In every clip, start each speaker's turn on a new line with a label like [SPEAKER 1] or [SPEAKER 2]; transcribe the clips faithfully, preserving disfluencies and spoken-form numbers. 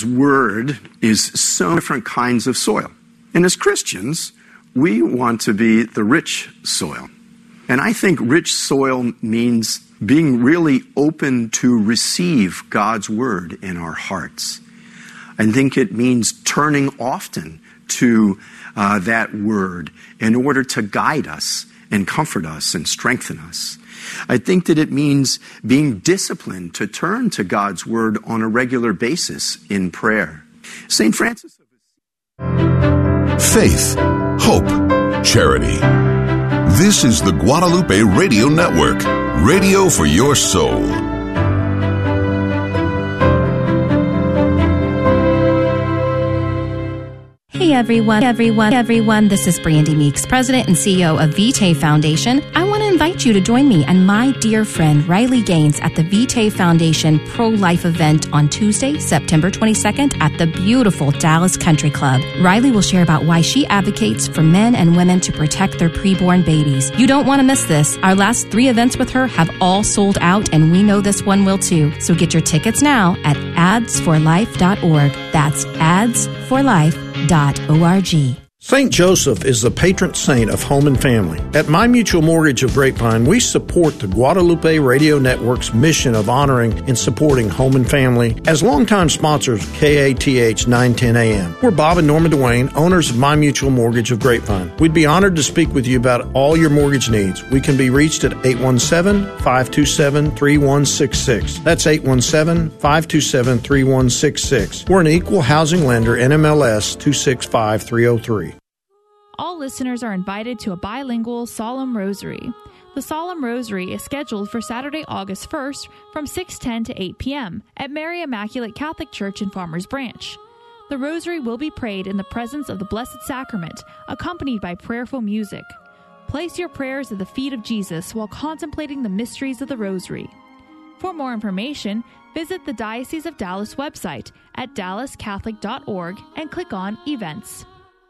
[SPEAKER 1] word is so different kinds of soil. And as Christians, we want to be the rich soil. And I think rich soil means being really open to receive God's word in our hearts. I think it means turning often to uh, that word in order to guide us and comfort us and strengthen us. I think that it means being disciplined to turn to God's word on a regular basis in prayer. Saint Francis.
[SPEAKER 2] Faith, hope, charity. This is the Guadalupe Radio Network, radio for your soul.
[SPEAKER 3] Hey everyone, everyone, everyone. This is Brandy Meeks, President and C E O of Vitae Foundation. I want to invite you to join me and my dear friend Riley Gaines at the Vitae Foundation Pro-Life event on Tuesday, September twenty-second at the beautiful Dallas Country Club. Riley will share about why she advocates for men and women to protect their preborn babies. You don't want to miss this. Our last three events with her have all sold out, and we know this one will too. So get your tickets now at ads for life dot org. That's ads for life dot org.
[SPEAKER 4] Saint Joseph is the patron saint of home and family. At My Mutual Mortgage of Grapevine, we support the Guadalupe Radio Network's mission of honoring and supporting home and family as longtime sponsors of K A T H nine ten A M. We're Bob and Norma Duane, owners of My Mutual Mortgage of Grapevine. We'd be honored to speak with you about all your mortgage needs. We can be reached at eight one seven, five two seven, three one six six. That's eight one seven, five two seven, three one six six. We're an equal housing lender, N M L S two six five three oh three.
[SPEAKER 5] All listeners are invited to a bilingual Solemn Rosary. The Solemn Rosary is scheduled for Saturday, August first from six ten to eight p.m. at Mary Immaculate Catholic Church in Farmers Branch. The Rosary will be prayed in the presence of the Blessed Sacrament, accompanied by prayerful music. Place your prayers at the feet of Jesus while contemplating the mysteries of the Rosary. For more information, visit the Diocese of Dallas website at dallas catholic dot org and click on Events.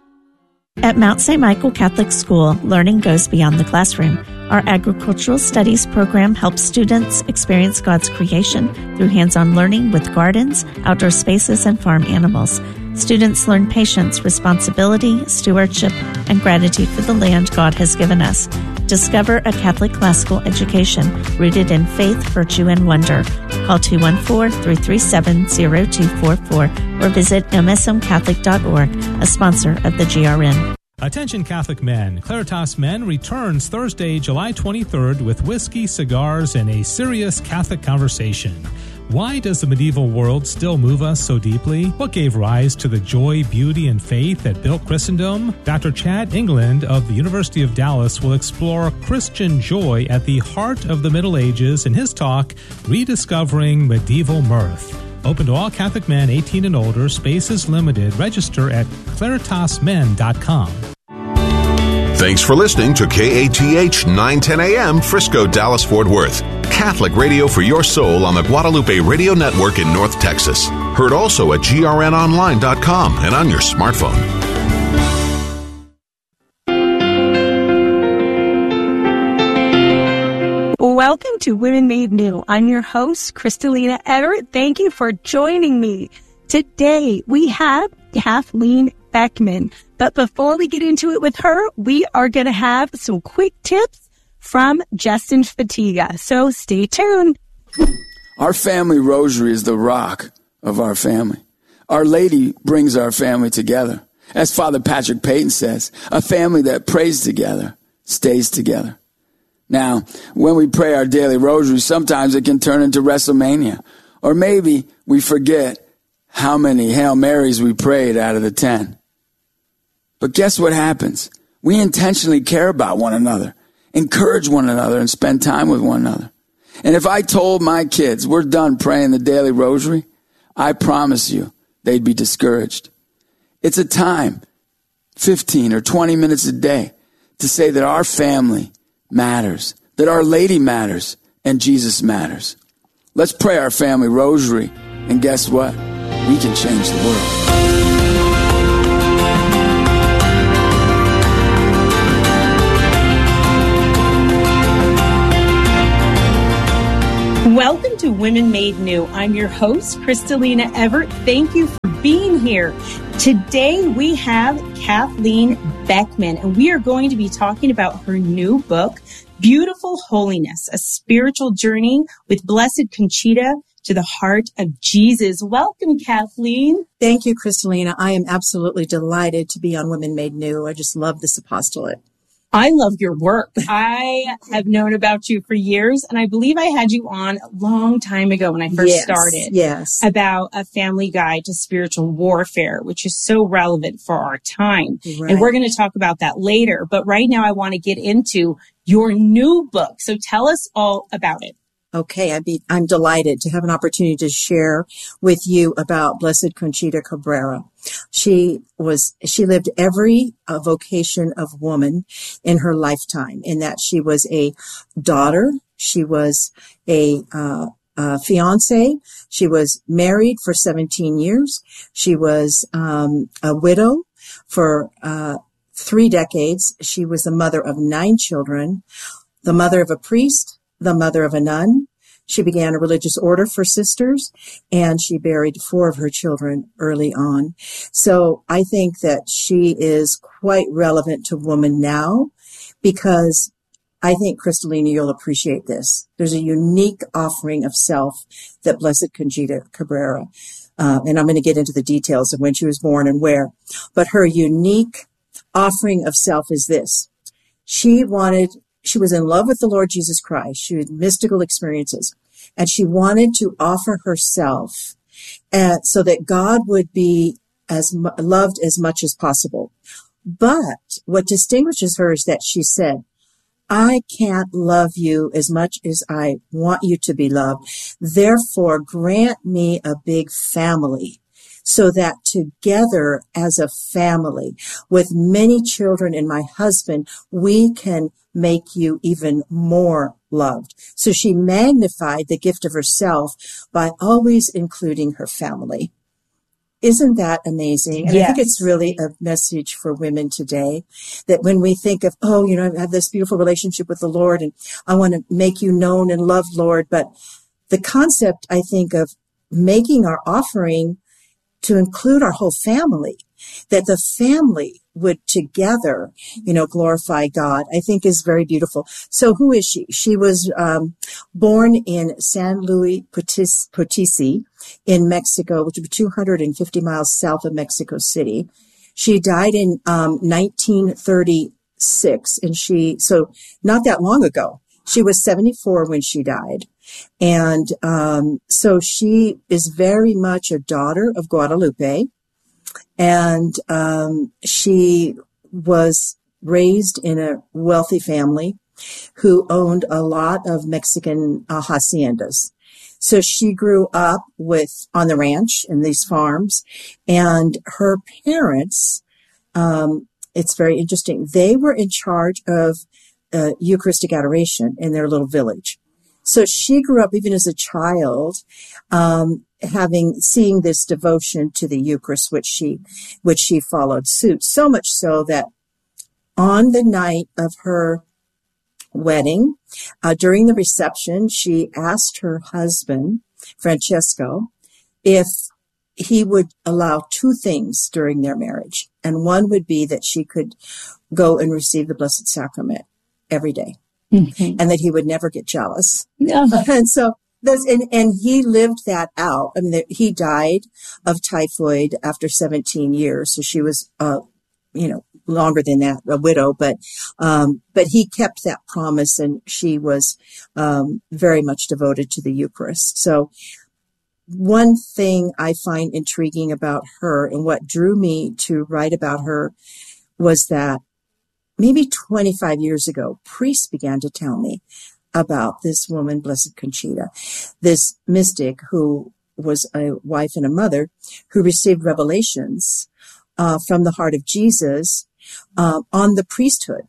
[SPEAKER 6] At Mount Saint Michael Catholic School, learning goes beyond the classroom. Our agricultural studies program helps students experience God's creation through hands-on learning with gardens, outdoor spaces, and farm animals. Students learn patience, responsibility, stewardship, and gratitude for the land God has given us. Discover a Catholic classical education rooted in faith, virtue, and wonder. Call two one four, three three seven, zero two four four or visit m s m catholic dot org, a sponsor of the G R N.
[SPEAKER 7] Attention Catholic men, Claritas Men returns Thursday, July twenty-third with whiskey, cigars, and a serious Catholic conversation. Why does the medieval world still move us so deeply? What gave rise to the joy, beauty, and faith that built Christendom? Doctor Chad England of the University of Dallas will explore Christian joy at the heart of the Middle Ages in his talk, Rediscovering Medieval Mirth. Open to all Catholic men eighteen and older. Space is limited. Register at claritas men dot com.
[SPEAKER 2] Thanks for listening to K A T H nine ten A M Frisco, Dallas, Fort Worth. Catholic radio for your soul on the Guadalupe Radio Network in North Texas. Heard also at G R N online dot com and on your smartphone.
[SPEAKER 8] Welcome to Women Made New. I'm your host, Kristalina Everett. Thank you for joining me. Today, we have Kathleen Beckman. But before we get into it with her, we are going to have some quick tips from Justin Fatiga. So stay tuned.
[SPEAKER 9] Our family rosary is the rock of our family. Our Lady brings our family together. As Father Patrick Payton says, a family that prays together stays together. Now, when we pray our daily rosary, sometimes it can turn into WrestleMania. Or maybe we forget how many Hail Marys we prayed out of the ten. But guess what happens? We intentionally care about one another, encourage one another, and spend time with one another. And if I told my kids we're done praying the daily rosary, I promise you they'd be discouraged. It's a time, fifteen or twenty minutes a day, to say that our family matters, that Our Lady matters, and Jesus matters. Let's pray our family rosary, and guess what? We can change the world.
[SPEAKER 8] Welcome to Women Made New. I'm your host, Kristalina Everett. Thank you for being here. Today we have Kathleen Beckman, and we are going to be talking about her new book, Beautiful Holiness, A Spiritual Journey with Blessed Conchita to the Heart of Jesus. Welcome, Kathleen.
[SPEAKER 10] Thank you, Kristalina. I am absolutely delighted to be on Women Made New. I just love this apostolate.
[SPEAKER 8] I love your work. I have known about you for years, and I believe I had you on a long time ago when I first
[SPEAKER 10] yes,
[SPEAKER 8] started.
[SPEAKER 10] Yes.
[SPEAKER 8] About a family guide to spiritual warfare, which is so relevant for our time. Right. And we're going to talk about that later. But right now I want to get into your new book. So tell us all about it.
[SPEAKER 10] Okay, I'd be, I'm delighted to have an opportunity to share with you about Blessed Conchita Cabrera. She was, she lived every uh, vocation of woman in her lifetime, in that she was a daughter, she was a, uh, uh, fiance, she was married for seventeen years, she was, um, a widow for, uh, three decades, she was the mother of nine children, the mother of a priest, the mother of a nun. She began a religious order for sisters, and she buried four of her children early on. So I think that she is quite relevant to women now, because I think, Kristalina, you'll appreciate this. There's a unique offering of self that Blessed Conchita Cabrera, uh, and I'm going to get into the details of when she was born and where, but her unique offering of self is this. She wanted She was in love with the Lord Jesus Christ. She had mystical experiences, and she wanted to offer herself uh, so that God would be as mu- loved as much as possible. But what distinguishes her is that she said, I can't love you as much as I want you to be loved. Therefore, grant me a big family, so that together as a family with many children and my husband, we can make you even more loved. So she magnified the gift of herself by always including her family. Isn't that amazing? And yes. I think it's really a message for women today, that when we think of, oh, you know, I have this beautiful relationship with the Lord and I want to make you known and loved, Lord. But the concept, I think, of making our offering to include our whole family, that the family would together, you know, glorify God, I think is very beautiful. So who is she? She was um, born in San Luis Potosi in Mexico, which is two hundred fifty miles south of Mexico City. She died in um, nineteen thirty-six, and she, so not that long ago. She was seventy-four when she died. And um, so she is very much a daughter of Guadalupe. And um, she was raised in a wealthy family who owned a lot of Mexican uh, haciendas. So she grew up with on the ranch in these farms, and her parents, um, it's very interesting, they were in charge of uh, Eucharistic adoration in their little village. So she grew up even as a child, um, having, seeing this devotion to the Eucharist, which she, which she followed suit. So much so that on the night of her wedding, uh, during the reception, she asked her husband, Francesco, if he would allow two things during their marriage. And one would be that she could go and receive the Blessed Sacrament every day. Mm-hmm. And that he would never get jealous. Yeah. And so there's, and, and he lived that out. I mean, the, he died of typhoid after seventeen years. So she was, uh, you know, longer than that, a widow, but, um, but he kept that promise, and she was, um, very much devoted to the Eucharist. So one thing I find intriguing about her, and what drew me to write about her, was that maybe twenty-five years ago, priests began to tell me about this woman, Blessed Conchita, this mystic who was a wife and a mother, who received revelations uh, from the heart of Jesus uh, on the priesthood.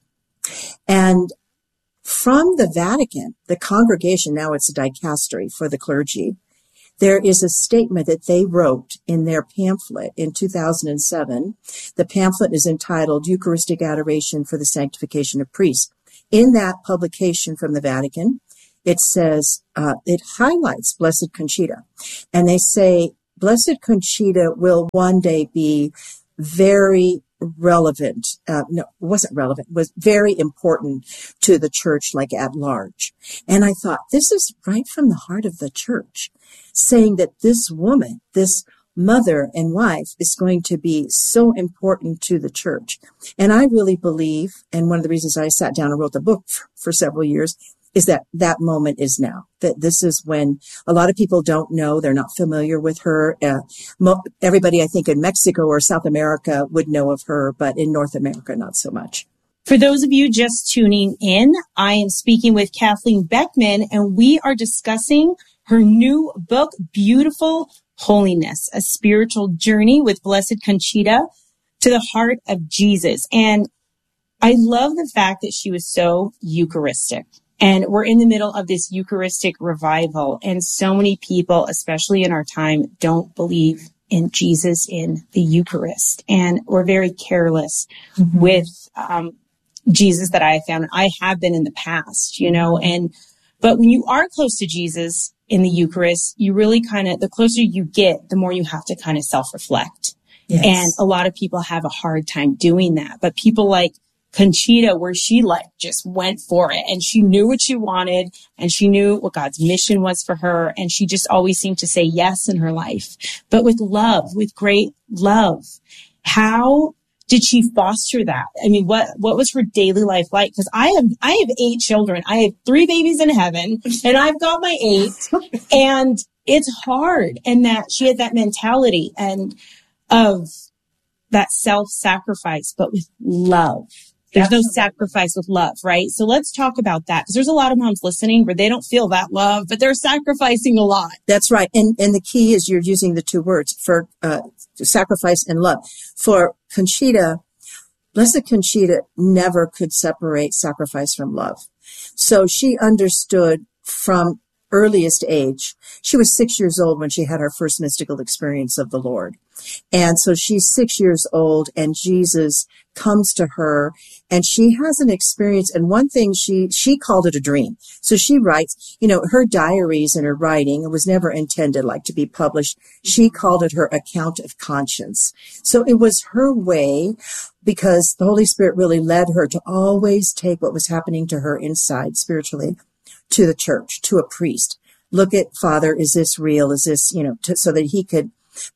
[SPEAKER 10] And from the Vatican, the congregation, now it's a dicastery for the clergy, there is a statement that they wrote in their pamphlet in two thousand seven. The pamphlet is entitled Eucharistic Adoration for the Sanctification of Priests. In that publication from the Vatican, it says, uh, it highlights Blessed Conchita. And they say, Blessed Conchita will one day be very relevant. Uh, no, wasn't relevant, was very important to the church, like at large. And I thought, this is right from the heart of the church, saying that this woman, this mother and wife, is going to be so important to the church. And I really believe, and one of the reasons I sat down and wrote the book for, for several years, is that that moment is now. That this is when a lot of people don't know, they're not familiar with her. Uh, mo- everybody, I think, in Mexico or South America would know of her, but in North America, not so much.
[SPEAKER 11] For those of you just tuning in, I am speaking with Kathleen Beckman, and we are discussing her new book, Beautiful Holiness, a spiritual journey with Blessed Conchita to the heart of Jesus. And I love the fact that she was so Eucharistic. And we're in the middle of this Eucharistic revival. And so many people, especially in our time, don't believe in Jesus in the Eucharist. And we're very careless mm-hmm. with um, Jesus that I have found. I have been in the past, you know, and but when you are close to Jesus in the Eucharist, you really kind of, the closer you get, the more you have to kind of self-reflect. Yes. And a lot of people have a hard time doing that. But people like Conchita, where she like just went for it and she knew what she wanted and she knew what God's mission was for her. And she just always seemed to say yes in her life, but with love, with great love. How did she foster that? I mean, what, what was her daily life like? Cause I have, I have eight children. I have three babies in heaven and I've got my eight and it's hard. And that she had that mentality and of that self-sacrifice, but with love. There's no sacrifice with love, right? So let's talk about that because there's a lot of moms listening where they don't feel that love, but they're sacrificing a lot.
[SPEAKER 10] That's right. And and the key is you're using the two words for uh, sacrifice and love. For Conchita, Blessed Conchita never could separate sacrifice from love. So she understood from earliest age. She was six years old when she had her first mystical experience of the Lord. And so she's six years old and Jesus comes to her and she has an experience. And one thing she, she called it a dream. So she writes, you know, her diaries and her writing, it was never intended like to be published. She called it her account of conscience. So it was her way because the Holy Spirit really led her to always take what was happening to her inside spiritually to the church, to a priest. Look at, Father, is this real? Is this, you know, to, so that he could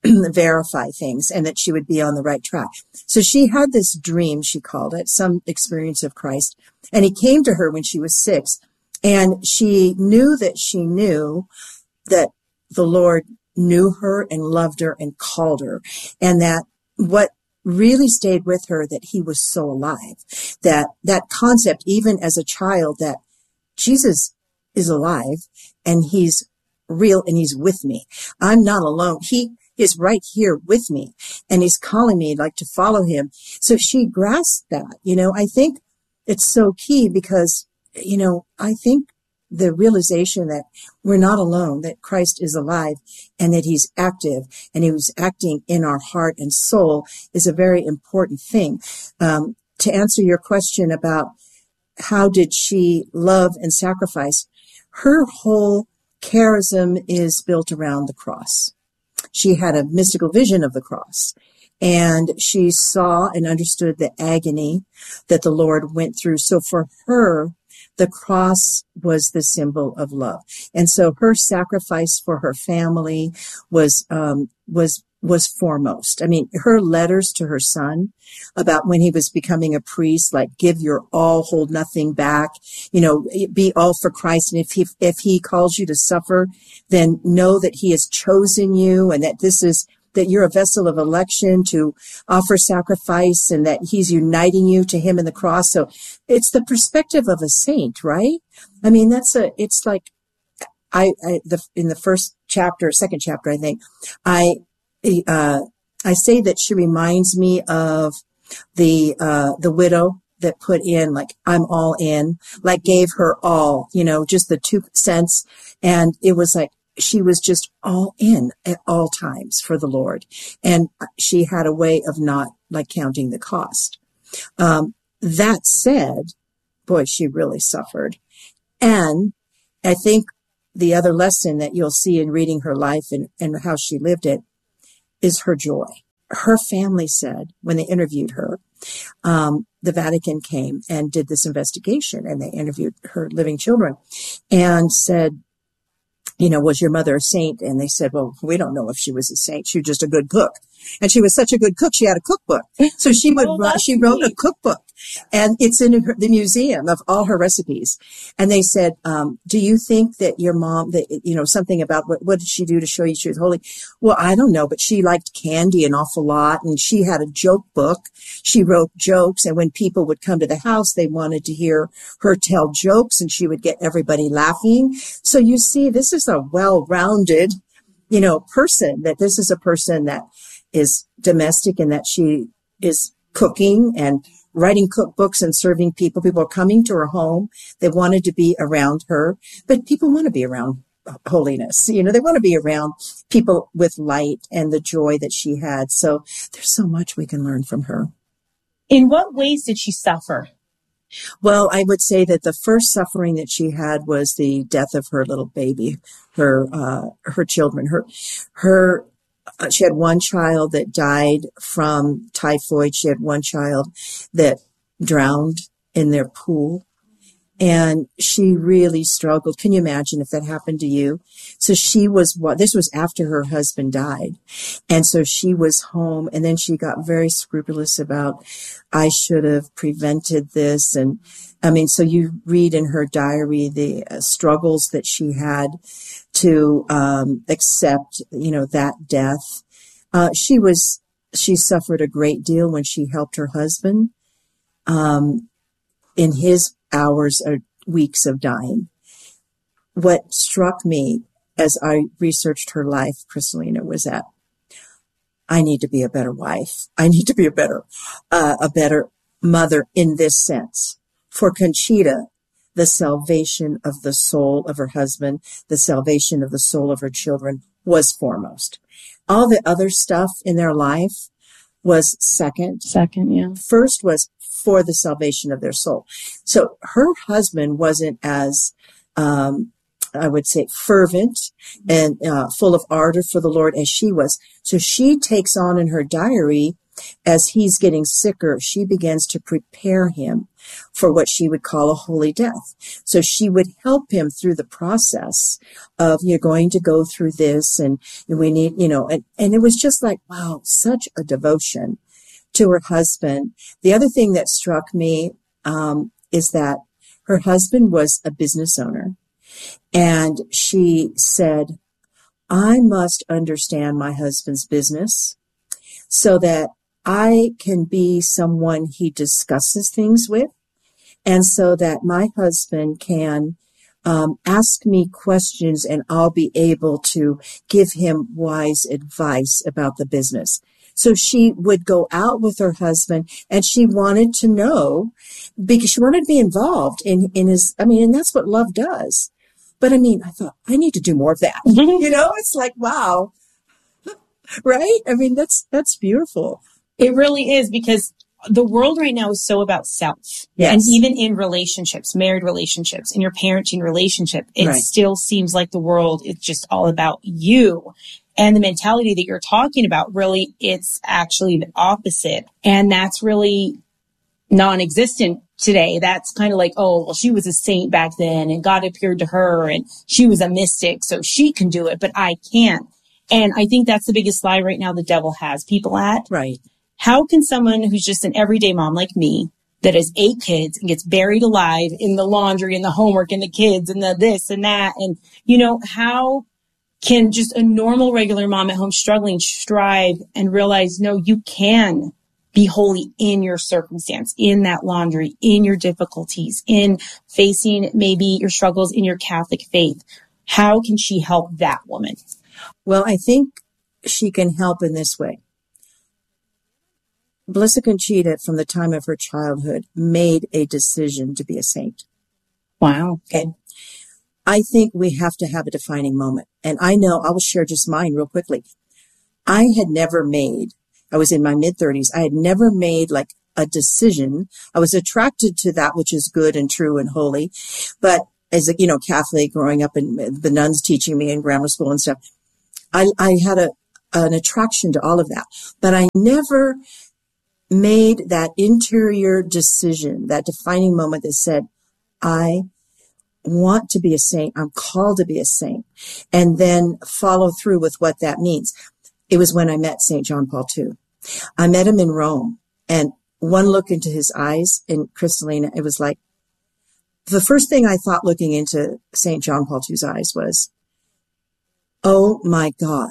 [SPEAKER 10] verify things and that she would be on the right track. So she had this dream, she called it, some experience of Christ. And he came to her when she was six and she knew that she knew that the Lord knew her and loved her and called her. And that what really stayed with her, that he was so alive, that that concept, even as a child, that Jesus is alive and he's real and he's with me. I'm not alone. He is right here with me and he's calling me like to follow him. So she grasped that, you know, I think it's so key because, you know, I think the realization that we're not alone, that Christ is alive and that he's active and he was acting in our heart and soul is a very important thing. Um, to answer your question about how did she love and sacrifice, her whole charism is built around the cross. She had a mystical vision of the cross and she saw and understood the agony that the Lord went through. So for her, the cross was the symbol of love. And so her sacrifice for her family was, um, was, was foremost. I mean, her letters to her son about when he was becoming a priest, like give your all, hold nothing back, you know, be all for Christ. And if he, if he calls you to suffer, then know that he has chosen you and that this is, that you're a vessel of election to offer sacrifice and that he's uniting you to him in the cross. So it's the perspective of a saint, right? I mean, that's a, it's like I, I the, in the first chapter, second chapter, I think I, uh, I say that she reminds me of the, uh, the widow that put in like, I'm all in, like gave her all, you know, just the two cents. And it was like, she was just all in at all times for the Lord. And she had a way of not like counting the cost. Um, that said, boy, she really suffered. And I think the other lesson that you'll see in reading her life and, and how she lived it is her joy. Her family said when they interviewed her, um, the Vatican came and did this investigation, and they interviewed her living children and said, you know, was your mother a saint? And they said, well, we don't know if she was a saint. She was just a good cook. And she was such a good cook, she had a cookbook. So she would, oh, write, she wrote a cookbook, and it's in her, the museum of all her recipes. And they said, um, do you think that your mom, that, you know, something about what, what did she do to show you she was holy? Well, I don't know, but she liked candy an awful lot, and she had a joke book. She wrote jokes, and when people would come to the house, they wanted to hear her tell jokes, and she would get everybody laughing. So you see, this is a well-rounded, you know, person, that this is a person that is domestic, and that she is cooking and writing cookbooks and serving people. People are coming to her home. They wanted to be around her, but people want to be around holiness. You know, they want to be around people with light and the joy that she had. So there's so much we can learn from her.
[SPEAKER 11] In what ways did she suffer?
[SPEAKER 10] Well, I would say that the first suffering that she had was the death of her little baby, her, uh, her children, her, her, Uh, she had one child that died from typhoid. She had one child that drowned in their pool. And she really struggled. Can you imagine if that happened to you? So she was, what, this was after her husband died. And so she was home, and then she got very scrupulous about, I should have prevented this. And I mean, so you read in her diary the uh, struggles that she had to um, accept, you know, that death. Uh, she was, she suffered a great deal when she helped her husband um, in his hours or weeks of dying. What struck me as I researched her life, Kristalina, was that I need to be a better wife. I need to be a better, uh, a better mother in this sense. For Conchita, the salvation of the soul of her husband, the salvation of the soul of her children was foremost. All the other stuff in their life was second.
[SPEAKER 11] Second, yeah.
[SPEAKER 10] First was for the salvation of their soul. So her husband wasn't as, um, I would say, fervent and uh, full of ardor for the Lord as she was. So she takes on in her diary, as he's getting sicker, she begins to prepare him for what she would call a holy death. So she would help him through the process of, you're going to go through this, and we need, you know, and, and it was just like, wow, such a devotion to her husband. The other thing that struck me um, is that her husband was a business owner, and she said, I must understand my husband's business so that I can be someone he discusses things with, and so that my husband can um, ask me questions, and I'll be able to give him wise advice about the business. So she would go out with her husband, and she wanted to know, because she wanted to be involved in, in his, I mean, and that's what love does. But I mean, I thought, I need to do more of that. You know, it's like, wow. Right? I mean, that's, that's beautiful.
[SPEAKER 11] It really is, because the world right now is so about self.
[SPEAKER 10] Yes.
[SPEAKER 11] And even in relationships, married relationships, in your parenting relationship, it
[SPEAKER 10] Right.
[SPEAKER 11] still seems like the world is just all about you. And the mentality that you're talking about, really, it's actually the opposite. And that's really non-existent today. That's kind of like, oh, well, she was a saint back then, and God appeared to her, and she was a mystic, so she can do it, but I can't. And I think that's the biggest lie right now the devil has people at.
[SPEAKER 10] Right.
[SPEAKER 11] How can someone who's just an everyday mom like me, that has eight kids and gets buried alive in the laundry and the homework and the kids and the this and that, and, you know, how can just a normal, regular mom at home struggling strive and realize, no, you can be holy in your circumstance, in that laundry, in your difficulties, in facing maybe your struggles in your Catholic faith? How can she help that woman?
[SPEAKER 10] Well, I think she can help in this way. Blessed Conchita, from the time of her childhood, made a decision to be a saint.
[SPEAKER 11] Wow.
[SPEAKER 10] Okay. I think we have to have a defining moment. And I know, I will share just mine real quickly. I had never made, I was in my mid thirties, I had never made like a decision. I was attracted to that which is good and true and holy. But as a, you know, Catholic, growing up and the nuns teaching me in grammar school and stuff, I, I had a, an attraction to all of that. But I never made that interior decision, that defining moment that said, I want to be a saint. I'm called to be a saint. And then follow through with what that means. It was when I met Saint John Paul the Second. I met him in Rome, and one look into his eyes, and Kristalina, it was like, the first thing I thought looking into Saint John Paul the Second's eyes was, oh my God,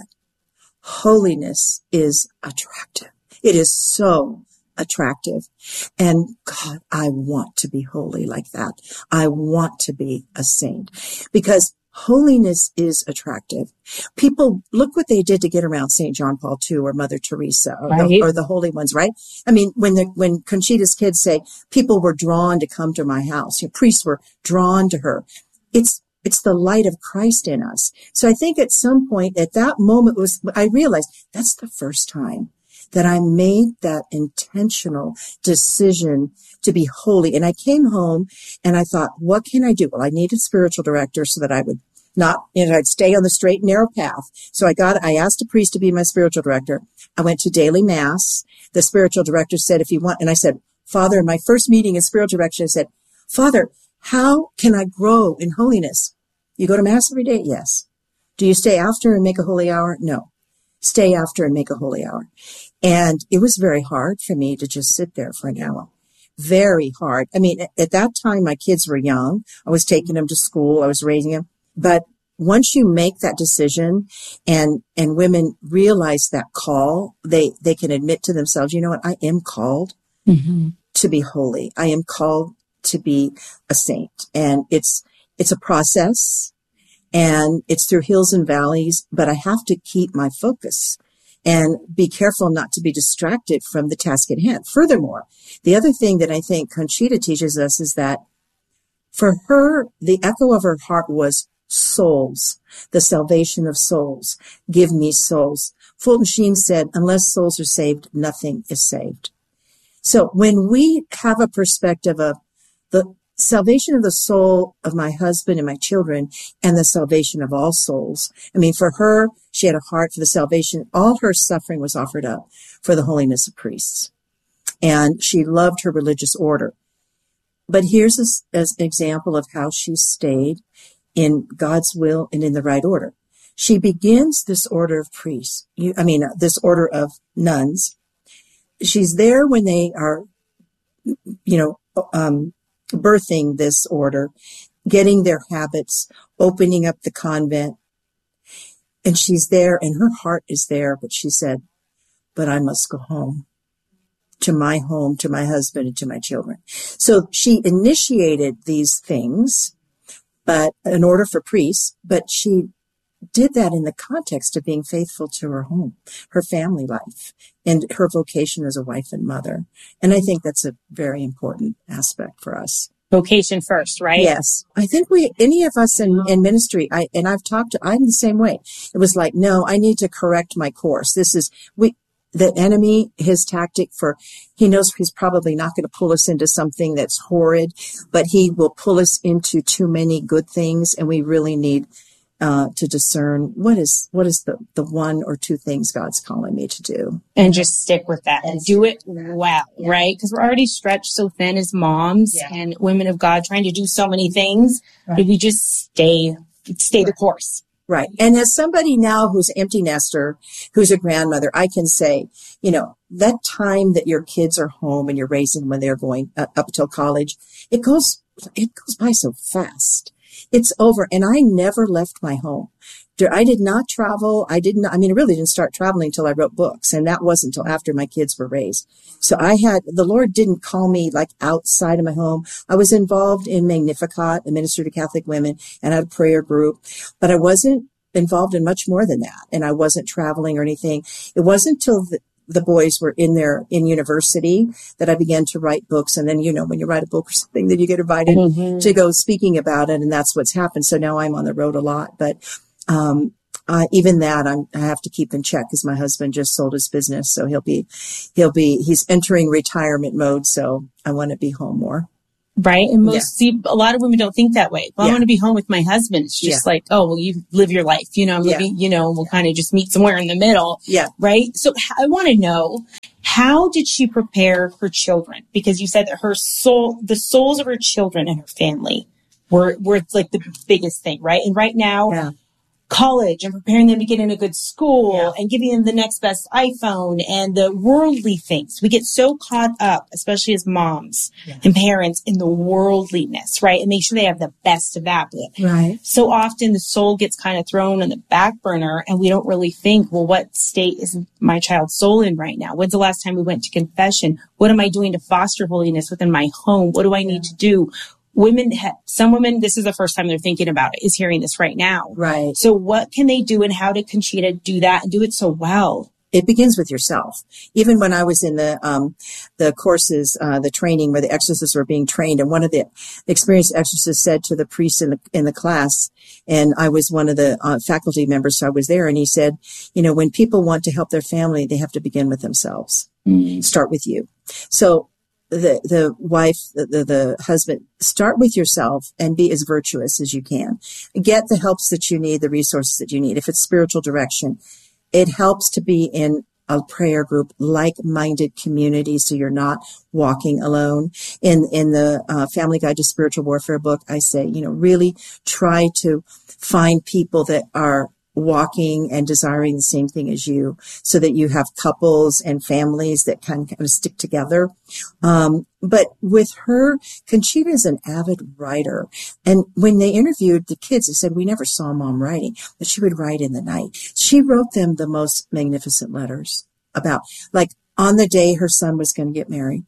[SPEAKER 10] holiness is attractive. It is so attractive. And God, I want to be holy like that. I want to be a saint because holiness is attractive. People, look what they did to get around Saint John Paul the Second or Mother Teresa or, right. the, or the holy ones, right? I mean, when the, when Conchita's kids say people were drawn to come to my house, you know, priests were drawn to her. It's, it's the light of Christ in us. So I think at some point at that moment was, I realized that's the first time that I made that intentional decision to be holy. And I came home and I thought, what can I do? Well, I needed a spiritual director so that I would not, you know, I'd stay on the straight and narrow path. So I got, I asked a priest to be my spiritual director. I went to daily mass. The spiritual director said, if you want, and I said, Father, in my first meeting as spiritual director, I said, Father, how can I grow in holiness? You go to mass every day? Yes. Do you stay after and make a holy hour? No. Stay after and make a holy hour. And it was very hard for me to just sit there for an hour. Very hard. I mean, at that time, my kids were young. I was taking them to school. I was raising them. But once you make that decision and, and women realize that call, they, they can admit to themselves, you know what? I am called mm-hmm. to be holy. I am called to be a saint. And it's, it's a process and it's through hills and valleys, but I have to keep my focus and be careful not to be distracted from the task at hand. Furthermore, the other thing that I think Conchita teaches us is that for her, the echo of her heart was souls, the salvation of souls. Give me souls. Fulton Sheen said, unless souls are saved, nothing is saved. So when we have a perspective of the salvation of the soul of my husband and my children and the salvation of all souls. I mean, for her, she had a heart for the salvation. All her suffering was offered up for the holiness of priests. And she loved her religious order. But here's a, an example of how she stayed in God's will and in the right order. She begins this order of priests. You, I mean, uh, this order of nuns. She's there when they are, you know, um, birthing this order, getting their habits, opening up the convent. And she's there and her heart is there, but she said, but I must go home to my home, to my husband and to my children. So she initiated these things, but in order for priests, but she did that in the context of being faithful to her home, her family life, and her vocation as a wife and mother. And I think that's a very important aspect for us.
[SPEAKER 11] Vocation first, right?
[SPEAKER 10] Yes. I think we, any of us in, in ministry, I, and I've talked to, I'm the same way. It was like, no, I need to correct my course. This is, we, the enemy, his tactic for, he knows he's probably not going to pull us into something that's horrid, but he will pull us into too many good things. And we really need Uh, to discern what is what is the, the one or two things God's calling me to do.
[SPEAKER 11] And just stick with that and do it well, yeah. Right? Because we're already stretched so thin as moms yeah. and women of God trying to do so many things. Right. If we just stay, stay right. the course.
[SPEAKER 10] Right. And as somebody now who's an empty nester, who's a grandmother, I can say, you know, that time that your kids are home and you're raising them when they're going uh, up till college, it goes, it goes by so fast. It's over. And I never left my home. I did not travel. I didn't, I mean, I really didn't start traveling until I wrote books. And that wasn't until after my kids were raised. So I had, the Lord didn't call me like outside of my home. I was involved in Magnificat, a minister to Catholic women, and I had a prayer group, but I wasn't involved in much more than that. And I wasn't traveling or anything. It wasn't until the, the boys were in their, in university that I began to write books. And then, you know, when you write a book or something, then you get invited mm-hmm. to go speaking about it. And that's what's happened. So now I'm on the road a lot, but, um, uh, even that I'm, I have to keep in check because my husband just sold his business. So he'll be, he'll be, he's entering retirement mode. So I want to be home more.
[SPEAKER 11] Right. And most,
[SPEAKER 10] Yeah.
[SPEAKER 11] see, a lot of women don't think that way. Well,
[SPEAKER 10] Yeah.
[SPEAKER 11] I want to be home with my husband. It's just
[SPEAKER 10] Yeah.
[SPEAKER 11] like, oh, well, you live your life, you know, maybe,
[SPEAKER 10] Yeah.
[SPEAKER 11] you know, we'll kind of just meet somewhere in the middle.
[SPEAKER 10] Yeah.
[SPEAKER 11] Right. So h- I want to know, how did she prepare her children? Because you said that her soul, the souls of her children and her family were, were like the biggest thing. Right. And right now,
[SPEAKER 10] Yeah.
[SPEAKER 11] college and preparing them to get in a good school
[SPEAKER 10] Yeah.
[SPEAKER 11] and giving them the next best iPhone and the worldly things. We get so caught up, especially as moms
[SPEAKER 10] Yeah.
[SPEAKER 11] and parents, in the worldliness, right? And make sure they have the best of that. But
[SPEAKER 10] Right.
[SPEAKER 11] so often the soul gets kind of thrown on the back burner and we don't really think, well, what state is my child's soul in right now? When's the last time we went to confession? What am I doing to foster holiness within my home? What do I need to do? Women, ha- some women, this is the first time they're thinking about it, is hearing this right now.
[SPEAKER 10] Right.
[SPEAKER 11] So what can they do, and how did Conchita do that and do it so well?
[SPEAKER 10] It begins with yourself. Even when I was in the um, the courses, uh, the training where the exorcists were being trained, and one of the experienced exorcists said to the priest in the in the class, and I was one of the uh, faculty members, so I was there, and he said, you know, when people want to help their family, they have to begin with themselves. Mm. Start with you. So the the wife, the, the the husband, start with yourself and be as virtuous as you can. Get the helps that you need, the resources that you need. If it's spiritual direction, it helps to be in a prayer group, like-minded community, so you're not walking alone. In in the uh, Family Guide to Spiritual Warfare book, I say, you know, really try to find people that are walking and desiring the same thing as you, so that you have couples and families that can kind of stick together. Um, but with her, Conchita is an avid writer. And when they interviewed the kids, they said, we never saw mom writing, but she would write in the night. She wrote them the most magnificent letters about, like, on the day her son was going to get married.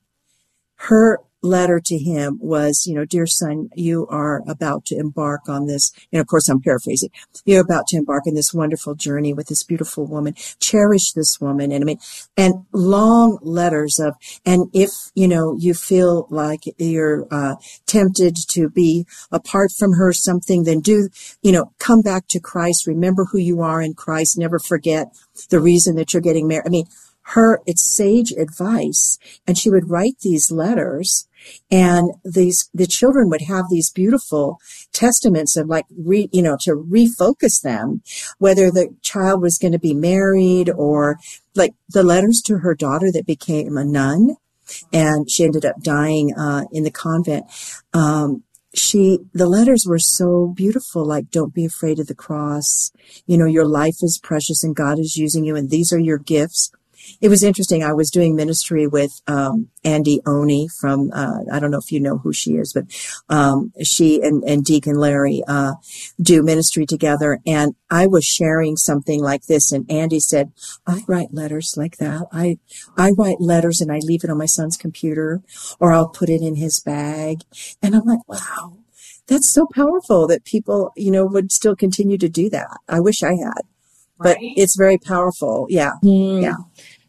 [SPEAKER 10] Her letter to him was, you know, dear son, you are about to embark on this. And of course, I'm paraphrasing. You're about to embark on this wonderful journey with this beautiful woman. Cherish this woman. And I mean, and long letters of, and if, you know, you feel like you're uh, tempted to be apart from her something, then do, you know, come back to Christ. Remember who you are in Christ. Never forget the reason that you're getting married. I mean, her, it's sage advice. And she would write these letters, and these, the children would have these beautiful testaments of, like, re, you know, to refocus them, whether the child was going to be married, or like the letters to her daughter that became a nun, and she ended up dying, uh, in the convent. Um, she, the letters were so beautiful, like, don't be afraid of the cross. You know, your life is precious and God is using you, and these are your gifts. It was interesting. I was doing ministry with um, Andy Oney from, uh, I don't know if you know who she is, but um, she and, and Deacon Larry uh, do ministry together. And I was sharing something like this, and Andy said, I write letters like that. I, I write letters and I leave it on my son's computer, or I'll put it in his bag. And I'm like, wow, that's so powerful that people, you know, would still continue to do that. I wish I had, but right. It's very powerful. Yeah. Mm. Yeah.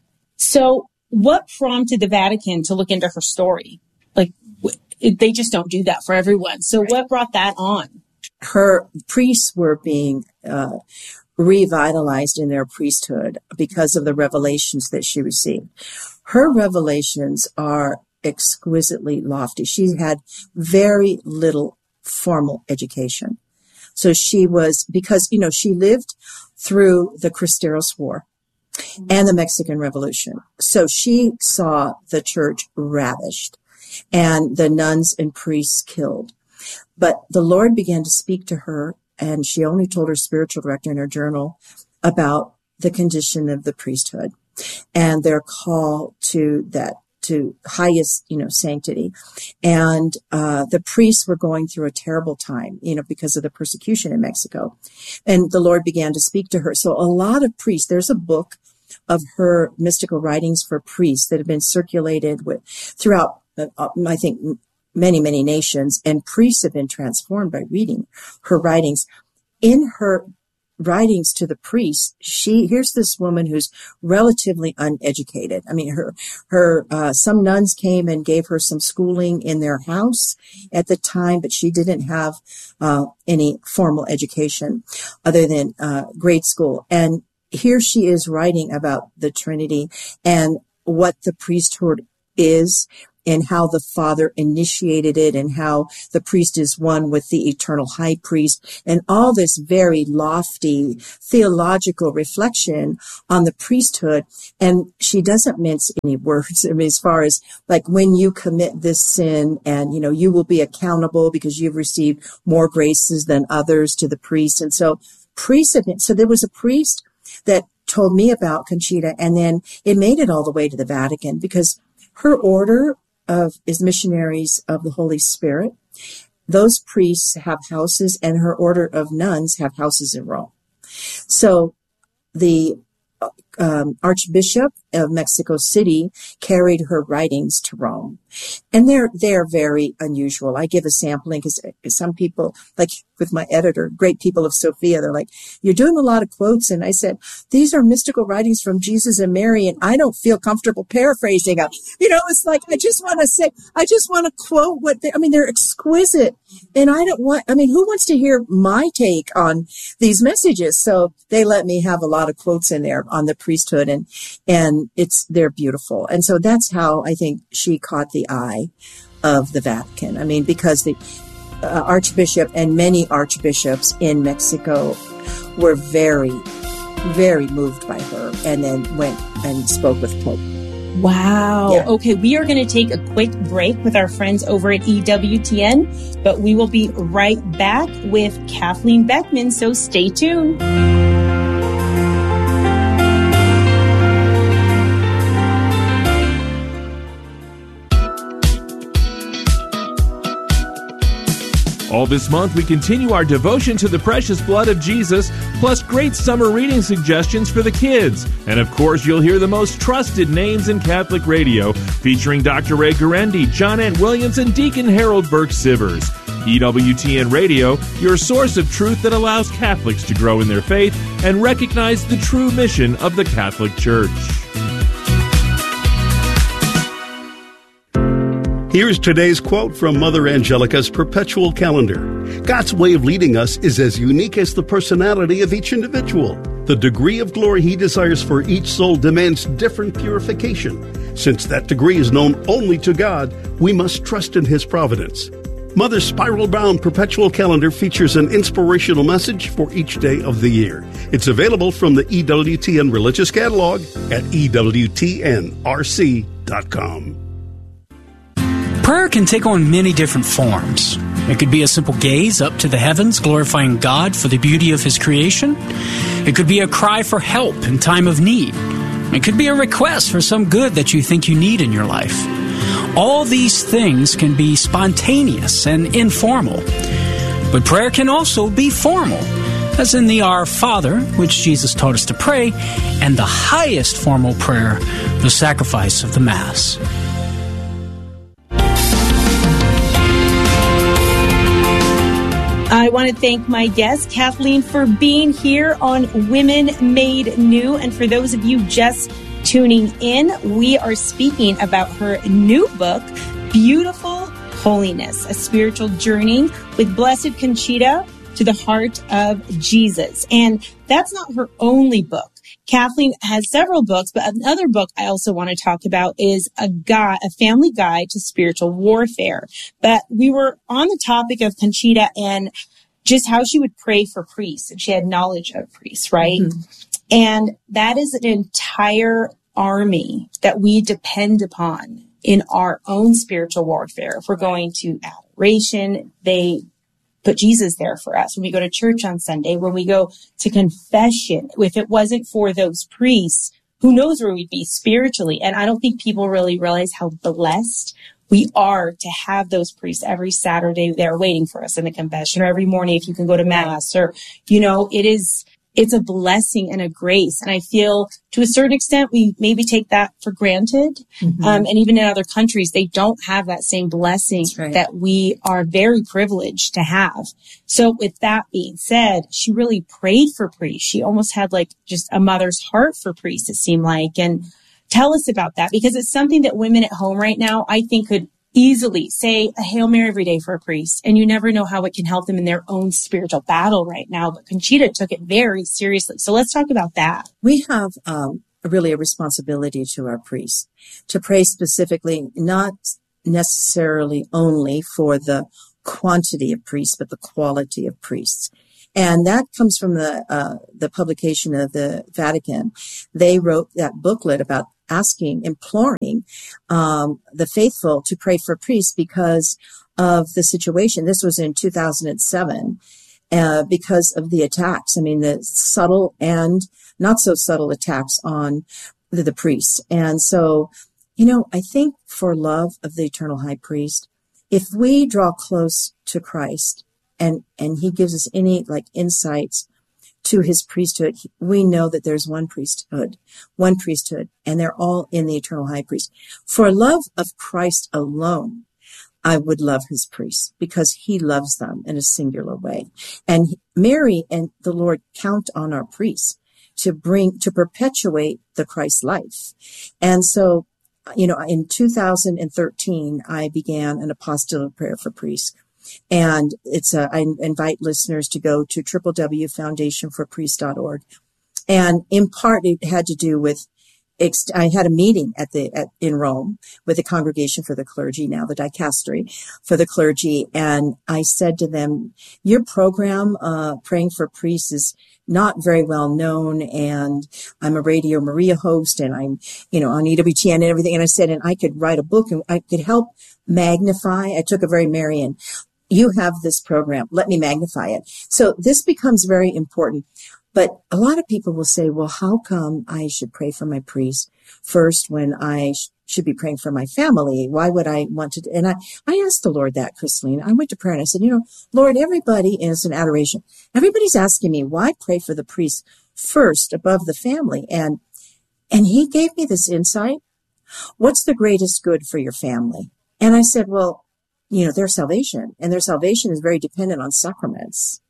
[SPEAKER 11] So what prompted the Vatican to look into her story? Like, they just don't do that for everyone. So right. What brought that on?
[SPEAKER 10] Her priests were being uh, revitalized in their priesthood because of the revelations that she received. Her revelations are exquisitely lofty. She had very little formal education. So she was, because, you know, she lived through the Cristeros War and the Mexican Revolution. So she saw the church ravished and the nuns and priests killed. But the Lord began to speak to her, and she only told her spiritual director in her journal about the condition of the priesthood and their call to that, to highest, you know, sanctity. And uh the priests were going through a terrible time, you know, because of the persecution in Mexico. And the Lord began to speak to her. So a lot of priests, there's a book of her mystical writings for priests that have been circulated with throughout, uh, I think, many, many nations, and priests have been transformed by reading her writings. In her writings to the priests, she, here's this woman who's relatively uneducated. I mean, her, her, uh, some nuns came and gave her some schooling in their house at the time, but she didn't have, uh, any formal education other than, uh, grade school. And here she is writing about the Trinity and what the priesthood is. and how the Father initiated it and how the priest is one with the eternal high priest, and all this very lofty theological reflection on the priesthood. And she doesn't mince any words. I mean, as far as like when you commit this sin and, you know, you will be accountable because you've received more graces than others to the priest. And so priest, so there was a priest that told me about Conchita, and then it made it all the way to the Vatican because her order of is Missionaries of the Holy Spirit. Those priests have houses, and her order of nuns have houses in Rome. So the um, Archbishop of Mexico City carried her writings to Rome, and they're they're very unusual. I give a sampling because some people, like with my editor, great people of Sophia, they're like, "You're doing a lot of quotes," and I said, "These are mystical writings from Jesus and Mary, and I don't feel comfortable paraphrasing them." You know, it's like I just want to say, I just want to quote what they. I mean, they're exquisite, and I don't want. I mean, who wants to hear my take on these messages? So they let me have a lot of quotes in there on the priesthood, and and it's they're beautiful. And so that's how I think she caught the eye of the Vatican. I mean, because the uh, Archbishop and many archbishops in Mexico were very, very moved by her, and then went and spoke with Pope.
[SPEAKER 11] Wow.
[SPEAKER 10] Yeah.
[SPEAKER 11] Okay, we are going to take a quick break with our friends over at E W T N, but we will be right back with Kathleen Beckman, so stay tuned.
[SPEAKER 12] All this month, we continue our devotion to the precious blood of Jesus, plus great summer reading suggestions for the kids. And of course, you'll hear the most trusted names in Catholic radio, featuring Doctor Ray Guarendi, John Ant Williams, and Deacon Harold Burke-Sivers. E W T N Radio, your source of truth that allows Catholics to grow in their faith and recognize the true mission of the Catholic Church.
[SPEAKER 13] Here's today's quote from Mother Angelica's Perpetual Calendar. God's way of leading us is as unique as the personality of each individual. The degree of glory He desires for each soul demands different purification. Since that degree is known only to God, we must trust in His providence. Mother's spiral-bound Perpetual Calendar features an inspirational message for each day of the year. It's available from the E W T N Religious Catalog at E W T N R C dot com.
[SPEAKER 14] Prayer can take on many different forms. It could be a simple gaze up to the heavens, glorifying God for the beauty of His creation. It could be a cry for help in time of need. It could be a request for some good that you think you need in your life. All these things can be spontaneous and informal. But prayer can also be formal, as in the Our Father, which Jesus taught us to pray, and the highest formal prayer, the sacrifice of the Mass.
[SPEAKER 11] I want to thank my guest, Kathleen, for being here on Women Made New. And for those of you just tuning in, we are speaking about her new book, Beautiful Holiness, a spiritual journey with Blessed Conchita to the heart of Jesus. And that's not her only book. Kathleen has several books, but another book I also want to talk about is a guide, a family guide to spiritual warfare. But we were on the topic of Conchita and just how she would pray for priests, and she had knowledge of priests, right? Mm-hmm. And that is an entire army that we depend upon in our own spiritual warfare. If we're going to adoration, they put Jesus there for us. When we go to church on Sunday, when we go to confession, if it wasn't for those priests, who knows where we'd be spiritually? And I don't think people really realize how blessed we are to have those priests every Saturday there waiting for us in the confession, or every morning if you can go to Mass, or, you know, it is, it's a blessing and a grace. And I feel to a certain extent, we maybe take that for granted. Mm-hmm. Um, and even in other countries, they don't have that same blessing right. that we are very privileged to have. So with that being said, she really prayed for priests. She almost had like just a mother's heart for priests, it seemed like. And tell us about that, because it's something that women at home right now, I think, could easily say a Hail Mary every day for a priest, and you never know how it can help them in their own spiritual battle right now. But Conchita took it very seriously. So let's talk about that.
[SPEAKER 10] We have um, really a responsibility to our priests to pray specifically, not necessarily only for the quantity of priests, but the quality of priests. And that comes from the uh, the publication of the Vatican. They wrote that booklet about asking, imploring um, the faithful to pray for priests because of the situation. This was in two thousand seven, uh, because of the attacks. I mean, the subtle and not so subtle attacks on the, the priests. And so, you know, I think for love of the eternal high priest, if we draw close to Christ and, and he gives us any like insights to his priesthood, we know that there's one priesthood, one priesthood, and they're all in the eternal high priest. For love of Christ alone, I would love his priests because he loves them in a singular way. And Mary and the Lord count on our priests to bring, to perpetuate the Christ life. And so, you know, in two thousand thirteen, I began an apostolic prayer for priests. And it's a, I invite listeners to go to w w w dot foundation for priests dot org. And in part, it had to do with, I had a meeting at the, at, in Rome with the Congregation for the Clergy, now the Dicastery for the Clergy. And I said to them, your program, uh, Praying for Priests, is not very well known. And I'm a Radio Maria host and I'm, you know, on E W T N and everything. And I said, and I could write a book and I could help magnify. I took a very Marian, you have this program, let me magnify it. So this becomes very important. But a lot of people will say, well, how come I should pray for my priest first when I sh- should be praying for my family? Why would I want to? And I, I asked the Lord that, Christine. I went to prayer and I said, you know, Lord, everybody is in adoration. Everybody's asking me, why pray for the priest first above the family? And, and he gave me this insight. What's the greatest good for your family? And I said, well, you know, their salvation, and their salvation is very dependent on sacraments.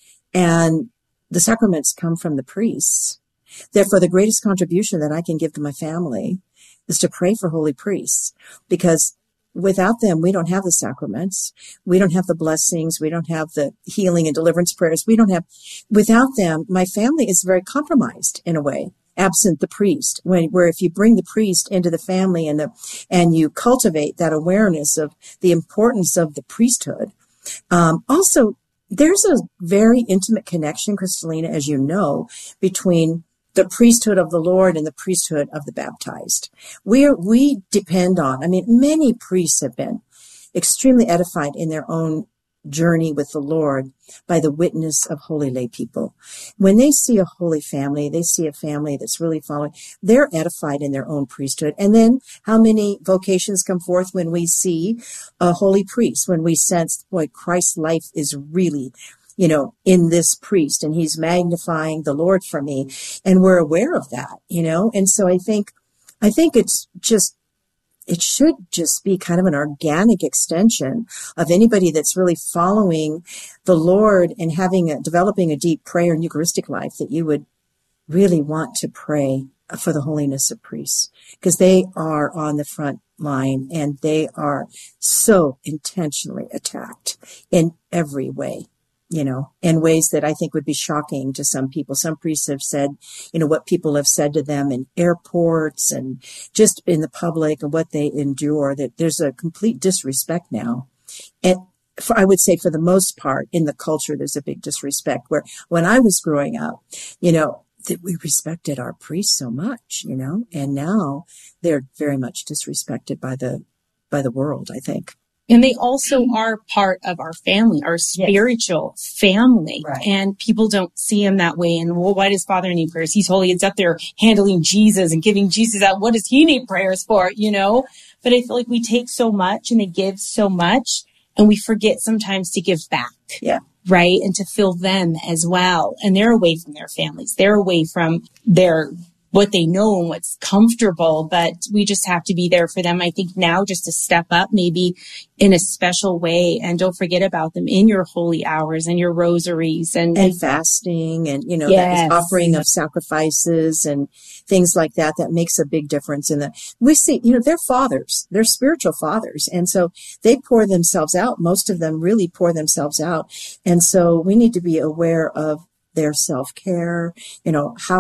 [SPEAKER 10] And the sacraments come from the priests. Therefore, the greatest contribution that I can give to my family is to pray for holy priests, because without them, we don't have the sacraments. We don't have the blessings. We don't have the healing and deliverance prayers. We don't have, without them, my family is very compromised in a way, absent the priest, when, where if you bring the priest into the family and the, and you cultivate that awareness of the importance of the priesthood. Um, also, there's a very intimate connection, Kristalina, as you know, between the priesthood of the Lord and the priesthood of the baptized. We are, we depend on, I mean, many priests have been extremely edified in their own journey with the Lord by the witness of holy lay people. When they see a holy family, they see a family that's really following, they're edified in their own priesthood. And then how many vocations come forth when we see a holy priest, when we sense, boy, Christ's life is really, you know, in this priest, and he's magnifying the Lord for me. And we're aware of that, you know? And so I think, I think it's just, it should just be kind of an organic extension of anybody that's really following the Lord and having a, developing a deep prayer and Eucharistic life, that you would really want to pray for the holiness of priests, because they are on the front line and they are so intentionally attacked in every way. You know, in ways that I think would be shocking to some people. Some priests have said, you know, what people have said to them in airports and just in the public and what they endure, that there's a complete disrespect now. And for, I would say for the most part in the culture, there's a big disrespect, where when I was growing up, you know, that we respected our priests so much, you know, and now they're very much disrespected by the, by the world, I think.
[SPEAKER 11] And they also are part of our family, our spiritual yes. family. Right. And people don't see him that way. And, well, why does Father need prayers? He's holy. It's up there handling Jesus and giving Jesus out. What does he need prayers for? You know? But I feel like we take so much and they give so much, and we forget sometimes to give back.
[SPEAKER 10] Yeah.
[SPEAKER 11] Right? And to fill them as well. And they're away from their families. They're away from their what they know and what's comfortable, but we just have to be there for them. I think now just to step up maybe in a special way, and don't forget about them in your holy hours and your rosaries and,
[SPEAKER 10] and fasting and, you know,
[SPEAKER 11] yes.
[SPEAKER 10] that offering of sacrifices and things like that. That makes a big difference in the, we see, you know, they're fathers, they're spiritual fathers. And so they pour themselves out. Most of them really pour themselves out. And so we need to be aware of their self-care, you know, how,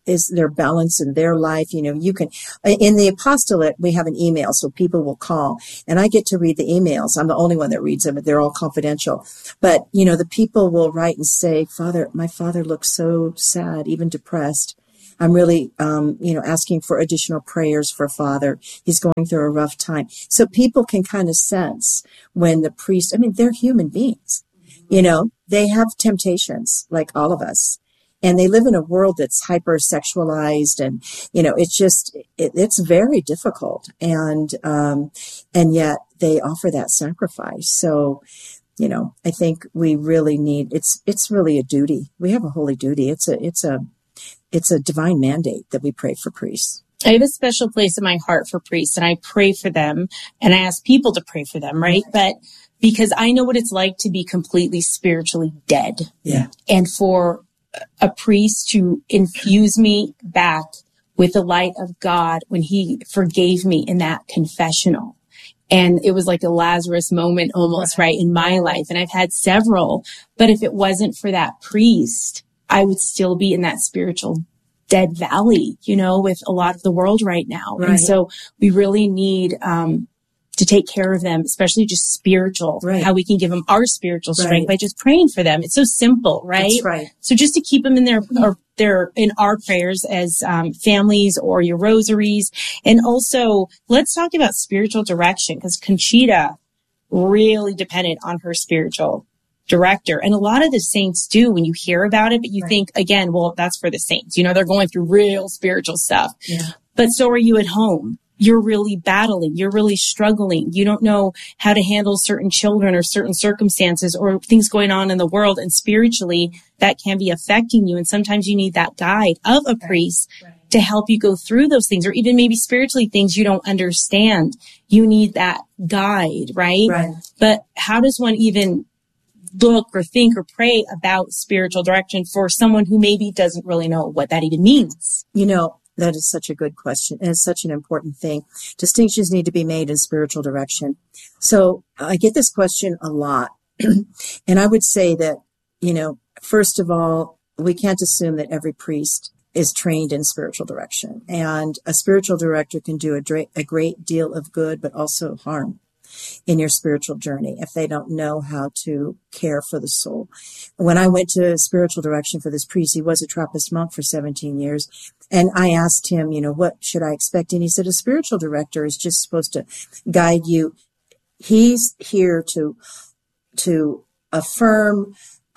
[SPEAKER 10] is their balance in their life? You know, you can, in the apostolate, we have an email, so people will call, and I get to read the emails. I'm the only one that reads them, but they're all confidential. But, you know, the people will write and say, Father, my father looks so sad, even depressed. I'm really, um, you know, asking for additional prayers for Father. He's going through a rough time. So people can kind of sense when the priest, I mean, they're human beings, you know, they have temptations like all of us. And they live in a world that's hypersexualized, and, you know, it's just, it, it's very difficult. And, um, and yet they offer that sacrifice. So, you know, I think we really need, it's, it's really a duty. We have a holy duty. It's a, it's a, it's a divine mandate that we pray for priests.
[SPEAKER 11] I have a special place in my heart for priests, and I pray for them, and I ask people to pray for them, right? But because I know what it's like to be completely spiritually dead.
[SPEAKER 10] Yeah.
[SPEAKER 11] And for a priest to infuse me back with the light of God when he forgave me in that confessional. And it was like a Lazarus moment almost, right, in my life. And I've had several, but if it wasn't for that priest, I would still be in that spiritual dead valley, you know, with a lot of the world right now. Right. And so we really need, um, to take care of them, especially just spiritual, right. How we can give them our spiritual strength right. by just praying for them. It's so simple, right?
[SPEAKER 10] That's right.
[SPEAKER 11] So just to keep them in their, or their, in our prayers as, um, families or your rosaries. And also let's talk about spiritual direction, because Conchita really depended on her spiritual director. And a lot of the saints do when you hear about it, but you right. think again, well, that's for the saints, you know, they're going through real spiritual stuff,
[SPEAKER 10] yeah.
[SPEAKER 11] But so are you at home. You're really battling. You're really struggling. You don't know how to handle certain children or certain circumstances or things going on in the world. And spiritually, that can be affecting you. And sometimes you need that guide of a priest right. Right. to help you go through those things, or even maybe spiritually things you don't understand. You need that guide, right?
[SPEAKER 10] Right.
[SPEAKER 11] But how does one even look or think or pray about spiritual direction for someone who maybe doesn't really know what that even means?
[SPEAKER 10] You know, that is such a good question, and it's such an important thing. Distinctions need to be made in spiritual direction. So I get this question a lot. And I would say that, you know, first of all, we can't assume that every priest is trained in spiritual direction. And a spiritual director can do a, dra- a great deal of good, but also harm in your spiritual journey if they don't know how to care for the soul. When I went to spiritual direction for this priest, he was a Trappist monk for seventeen years. And I asked him, you know, what should I expect? And he said, a spiritual director is just supposed to guide you. He's here to, to affirm uh,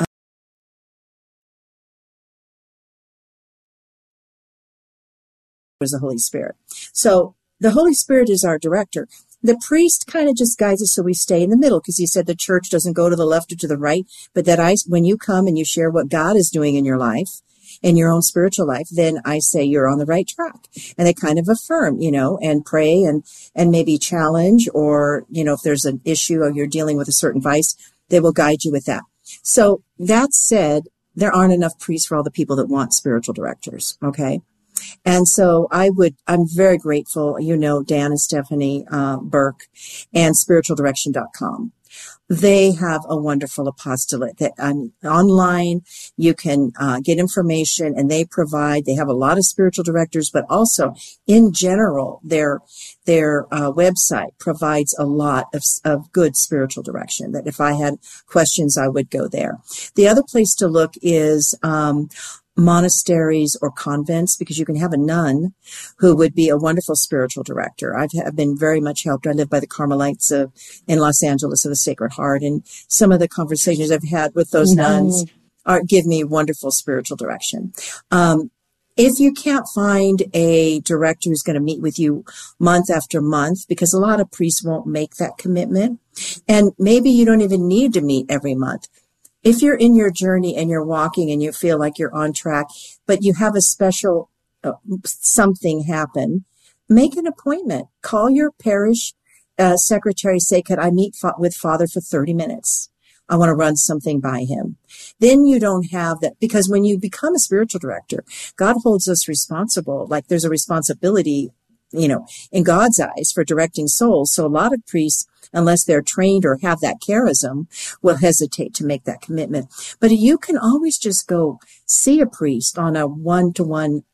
[SPEAKER 10] was the Holy Spirit. So the Holy Spirit is our director. The priest kind of just guides us so we stay in the middle, because he said the church doesn't go to the left or to the right, but that I, when you come and you share what God is doing in your life, in your own spiritual life, then I say you're on the right track. And they kind of affirm, you know, and pray and, and maybe challenge, or, you know, if there's an issue or you're dealing with a certain vice, they will guide you with that. So that said, there aren't enough priests for all the people that want spiritual directors. Okay. And so I would, I'm very grateful, you know, Dan and Stephanie uh, Burke and spiritual direction dot com. They have a wonderful apostolate that um, online you can uh, get information, and they provide, they have a lot of spiritual directors, but also in general, their, their uh, website provides a lot of, of good spiritual direction, that if I had questions, I would go there. The other place to look is, um, monasteries or convents, because you can have a nun who would be a wonderful spiritual director. I've, I've been very much helped. I live by the Carmelites of, in Los Angeles of the Sacred Heart, and some of the conversations I've had with those mm-hmm. nuns are, give me wonderful spiritual direction. Um, if you can't find a director who's going to meet with you month after month, because a lot of priests won't make that commitment, and maybe you don't even need to meet every month. If you're in your journey and you're walking and you feel like you're on track, but you have a special uh, something happen, make an appointment. Call your parish uh, secretary. Say, could I meet fa- with Father for thirty minutes? I want to run something by him. Then you don't have that, because when you become a spiritual director, God holds us responsible. Like there's a responsibility, you know, in God's eyes for directing souls. So a lot of priests, unless they're trained or have that charism, will hesitate to make that commitment. But you can always just go see a priest on a one-to-one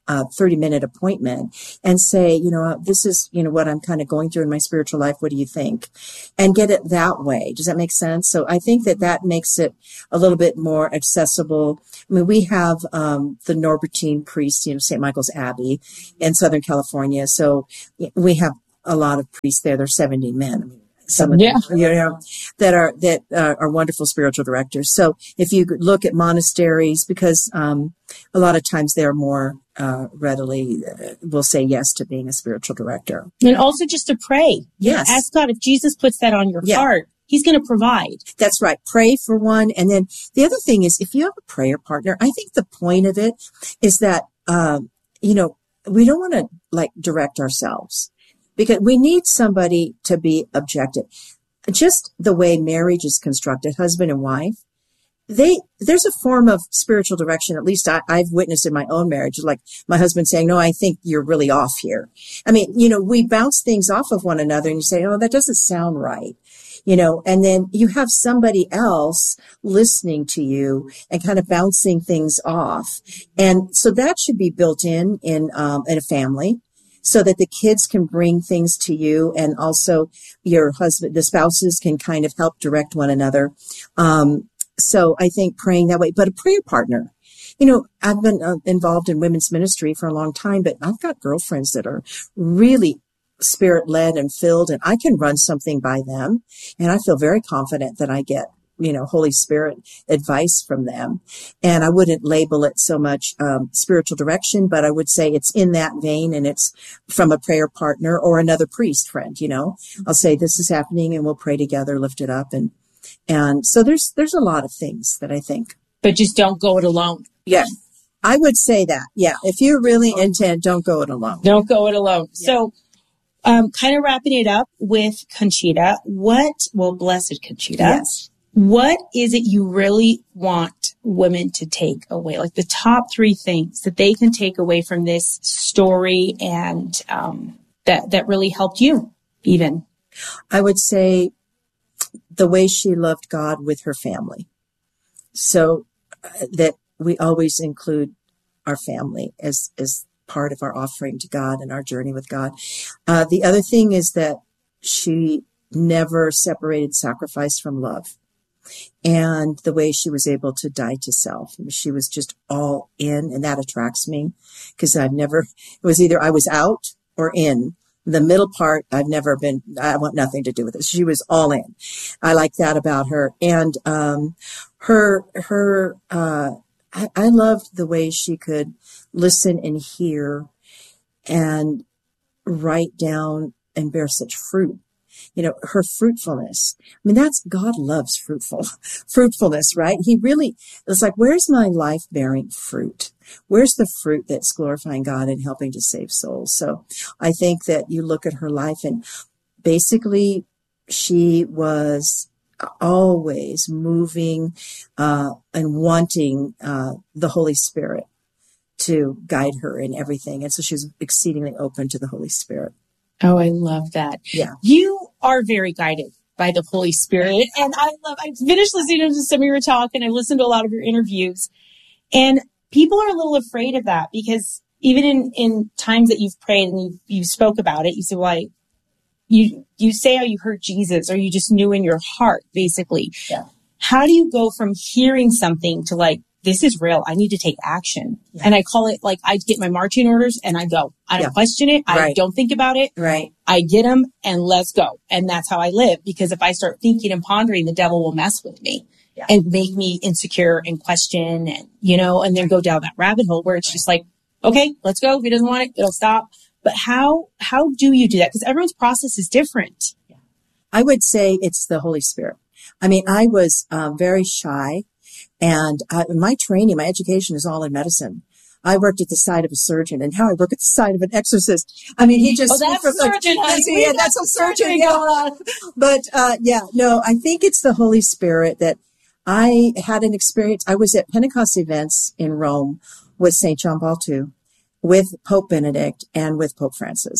[SPEAKER 10] uh, thirty minute appointment and say, you know, this is, you know, what I'm kind of going through in my spiritual life. What do you think? And get it that way. Does that make sense? So I think that that makes it a little bit more accessible. I mean, we have, um, the Norbertine priest, you know, Saint Michael's Abbey in Southern California. So we have a lot of priests there. There's seventy men. I mean, some of
[SPEAKER 11] yeah.
[SPEAKER 10] them, you know, that are, that uh, are wonderful spiritual directors. So if you look at monasteries, because, um, a lot of times they're more, uh, readily uh, will say yes to being a spiritual director.
[SPEAKER 11] And also just to pray.
[SPEAKER 10] Yes.
[SPEAKER 11] Ask God if Jesus puts that on your yeah. heart. He's going to provide.
[SPEAKER 10] That's right. Pray for one. And then the other thing is, if you have a prayer partner, I think the point of it is that, um, you know, we don't want to like direct ourselves. Because we need somebody to be objective. Just the way marriage is constructed, husband and wife, they, there's a form of spiritual direction. At least I, I've witnessed in my own marriage, like my husband saying, no, I think you're really off here. I mean, you know, we bounce things off of one another and you say, oh, that doesn't sound right. You know, and then you have somebody else listening to you and kind of bouncing things off. And so that should be built in, in, um, in a family. So that the kids can bring things to you, and also your husband, the spouses can kind of help direct one another. Um, so I think praying that way, but a prayer partner. You know, I've been uh, involved in women's ministry for a long time, but I've got girlfriends that are really spirit led and filled, and I can run something by them. And I feel very confident that I get, you know, Holy Spirit advice from them. And I wouldn't label it so much um, spiritual direction, but I would say it's in that vein, and it's from a prayer partner or another priest friend, you know. I'll say this is happening and we'll pray together, lift it up. And and so there's there's a lot of things that I think.
[SPEAKER 11] But just don't go it alone.
[SPEAKER 10] Yeah, I would say that. Yeah, if you're really intent, don't go it alone.
[SPEAKER 11] Don't go it alone. Yeah. So um, kind of wrapping it up with Conchita, what, well, Blessed Conchita.
[SPEAKER 10] Yes.
[SPEAKER 11] What is it you really want women to take away? Like the top three things that they can take away from this story and um, that, that really helped you even?
[SPEAKER 10] I would say the way she loved God with her family. So uh, that we always include our family as, as part of our offering to God and our journey with God. Uh, the other thing is that she never separated sacrifice from love. And the way she was able to die to self. She was just all in, and that attracts me because I've never, it was either I was out or in. The middle part, I've never been, I want nothing to do with it. She was all in. I like that about her. And, um, her, her, uh, I, I loved the way she could listen and hear and write down and bear such fruit. You know, her fruitfulness. I mean, that's, God loves fruitful, fruitfulness, right? He really, it's like, where's my life bearing fruit? Where's the fruit that's glorifying God and helping to save souls? So I think that you look at her life and basically she was always moving, uh, and wanting, uh, the Holy Spirit to guide her in everything. And so she was exceedingly open to the Holy Spirit.
[SPEAKER 11] Oh, I love that.
[SPEAKER 10] Yeah.
[SPEAKER 11] You are very guided by the Holy Spirit. And I love, I finished listening to some of your talk and I listened to a lot of your interviews. And people are a little afraid of that because even in, in times that you've prayed and you, you spoke about it, you said, well, I, you, you say how you heard Jesus or you just knew in your heart, basically.
[SPEAKER 10] Yeah.
[SPEAKER 11] How do you go from hearing something to like, this is real. I need to take action. Yeah. And I call it like, I get my marching orders and I go. I don't yeah. question it. I
[SPEAKER 10] right.
[SPEAKER 11] don't think about it.
[SPEAKER 10] Right.
[SPEAKER 11] I get them and let's go. And that's how I live. Because if I start thinking and pondering, the devil will mess with me yeah. and make me insecure and question and, you know, and then go down that rabbit hole where it's right. just like, okay, let's go. If he doesn't want it, it'll stop. But how, how do you do that? Because everyone's process is different.
[SPEAKER 10] Yeah. I would say it's the Holy Spirit. I mean, I was uh, very shy. And uh, my training, my education is all in medicine. I worked at the side of a surgeon, and now I work at the side of an exorcist. I mean, he just...
[SPEAKER 11] Oh, that's a surgeon,
[SPEAKER 10] like,
[SPEAKER 11] honey.
[SPEAKER 10] Yeah, that's a surgeon. Yeah. But, uh, yeah, no, I think it's the Holy Spirit that I had an experience. I was at Pentecost events in Rome with Saint John Paul the Second, with Pope Benedict, and with Pope Francis.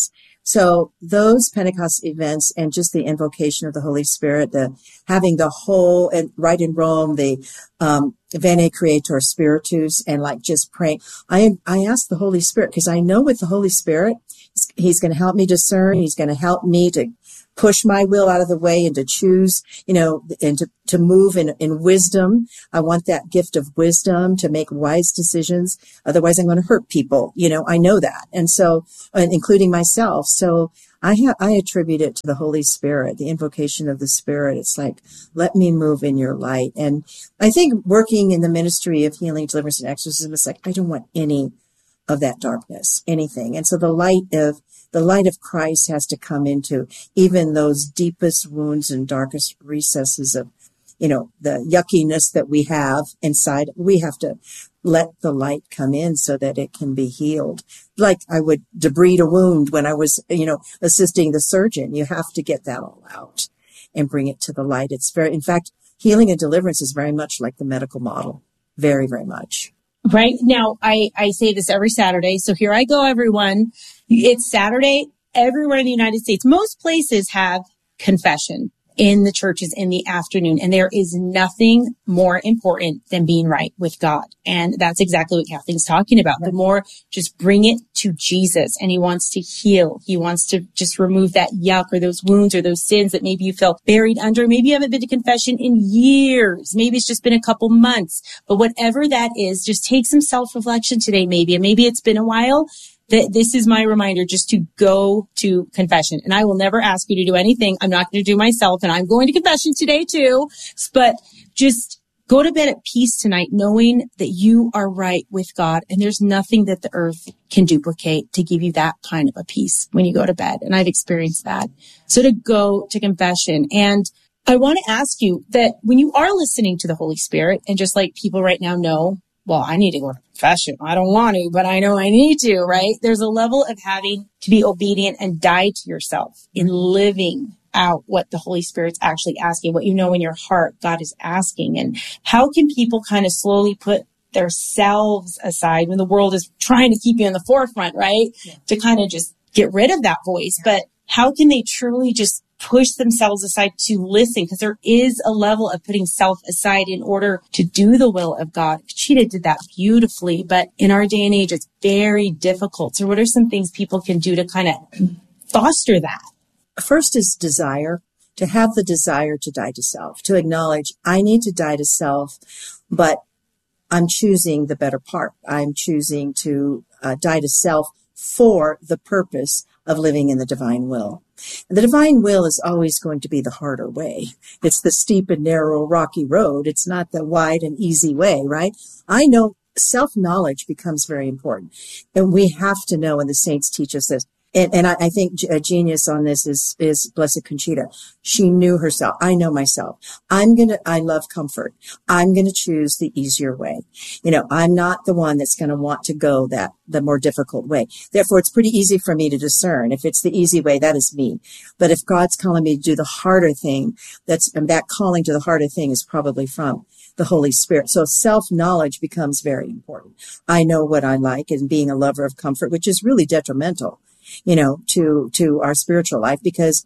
[SPEAKER 10] So those Pentecost events and just the invocation of the Holy Spirit, the having the whole, and right in Rome, the um, Veni Creator Spiritus, and like just praying. I I ask the Holy Spirit because I know with the Holy Spirit, He's going to help me discern. He's going to help me to push my will out of the way and to choose, you know, and to, to move in, in wisdom. I want that gift of wisdom to make wise decisions. Otherwise, I'm going to hurt people. You know, I know that. And so, and including myself. So I have, I attribute it to the Holy Spirit, the invocation of the Spirit. It's like, let me move in your light. And I think working in the ministry of healing, deliverance, and exorcism, it's like, I don't want any of that darkness, anything. And so the light of the light of Christ has to come into even those deepest wounds and darkest recesses of, you know, the yuckiness that we have inside. We have to let the light come in so that it can be healed. Like I would debride a wound when I was, you know, assisting the surgeon. You have to get that all out and bring it to the light. It's very, in fact, healing and deliverance is very much like the medical model. Very, very much.
[SPEAKER 11] Right now, I, I say this every Saturday. So here I go, everyone. It's Saturday everywhere in the United States. Most places have confession in the churches in the afternoon. And there is nothing more important than being right with God. And that's exactly what Kathleen's talking about. The more just bring it to Jesus, and he wants to heal. He wants to just remove that yuck or those wounds or those sins that maybe you felt buried under. Maybe you haven't been to confession in years. Maybe it's just been a couple months, but whatever that is, just take some self-reflection today, maybe, and maybe it's been a while. That this is my reminder just to go to confession. And I will never ask you to do anything I'm not going to do myself. And I'm going to confession today too. But just go to bed at peace tonight, knowing that you are right with God. And there's nothing that the earth can duplicate to give you that kind of a peace when you go to bed. And I've experienced that. So to go to confession. And I want to ask you that when you are listening to the Holy Spirit, and just like people right now know, well, I need to go to confession. I don't want to, but I know I need to, right? There's a level of having to be obedient and die to yourself in living out what the Holy Spirit's actually asking, what you know in your heart God is asking. And how can people kind of slowly put their selves aside when the world is trying to keep you in the forefront, right? Yeah. To kind of just get rid of that voice. Yeah. But how can they truly just push themselves aside to listen? Because there is a level of putting self aside in order to do the will of God. Conchita did that beautifully, but in our day and age, it's very difficult. So what are some things people can do to kind of foster that?
[SPEAKER 10] First is desire, to have the desire to die to self, to acknowledge I need to die to self, but I'm choosing the better part. I'm choosing to uh, die to self for the purpose of living in the divine will. And the divine will is always going to be the harder way. It's the steep and narrow, rocky road. It's not the wide and easy way, right? I know self-knowledge becomes very important. And we have to know, and the saints teach us this. And, and I, I think a genius on this is, is Blessed Conchita. She knew herself. I know myself. I'm going to, I love comfort. I'm going to choose the easier way. You know, I'm not the one that's going to want to go that, the more difficult way. Therefore, it's pretty easy for me to discern. If it's the easy way, that is me. But if God's calling me to do the harder thing, that's, and that calling to the harder thing is probably from the Holy Spirit. So self-knowledge becomes very important. I know what I like, and being a lover of comfort, which is really detrimental, you know, to, to our spiritual life, because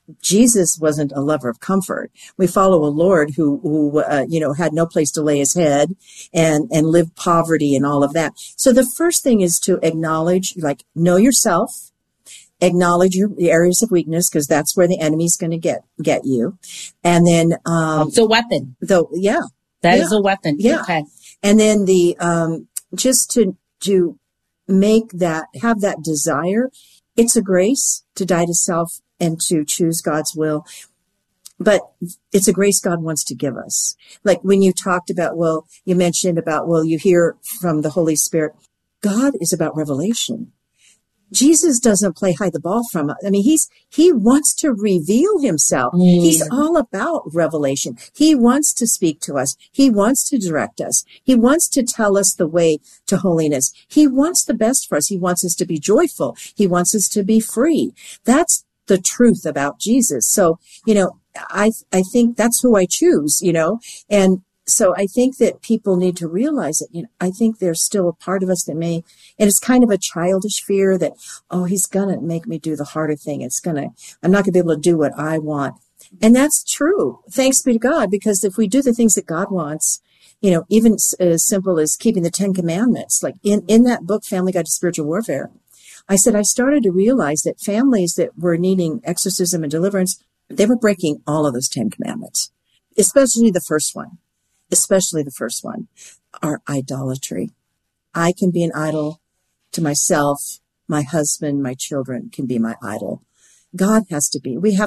[SPEAKER 10] Jesus wasn't a lover of comfort. We follow a Lord who, who, uh, you know, had no place to lay his head and, and lived poverty and all of that. So the first thing is to acknowledge, like, know yourself, acknowledge your the areas of weakness, because that's where the enemy's going to get, get you. And then, um,
[SPEAKER 11] it's a weapon.
[SPEAKER 10] Though, yeah.
[SPEAKER 11] That
[SPEAKER 10] yeah.
[SPEAKER 11] is a weapon.
[SPEAKER 10] Yeah.
[SPEAKER 11] Okay.
[SPEAKER 10] And then the, um, just to, to make that, have that desire. It's a grace to die to self and to choose God's will. But it's a grace God wants to give us. Like when you talked about, well, you mentioned about, well, you hear from the Holy Spirit. God is about revelation. Jesus doesn't play hide the ball from us. I mean, he's, he wants to reveal himself. Mm. He's all about revelation. He wants to speak to us. He wants to direct us. He wants to tell us the way to holiness. He wants the best for us. He wants us to be joyful. He wants us to be free. That's the truth about Jesus. So, you know, I, I think that's who I choose, you know, and So I think that people need to realize that, you know, I think there's still a part of us that may, and it's kind of a childish fear that, oh, he's going to make me do the harder thing. It's going to, I'm not going to be able to do what I want. And that's true. Thanks be to God, because if we do the things that God wants, you know, even as simple as keeping the Ten Commandments, like in, in that book, Family Guide to Spiritual Warfare, I said, I started to realize that families that were needing exorcism and deliverance, they were breaking all of those Ten Commandments, especially the first one, especially the first one, our idolatry. I can be an idol to myself. My husband, my children can be my idol. God has to be. We have